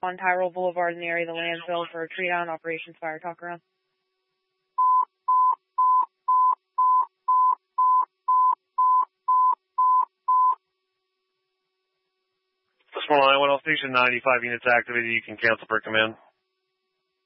on Tyrell Boulevard in the area of the landfill for a treat on Operations Fire Talk Around. This one line, 1 Station 95 units activated. You can cancel per command.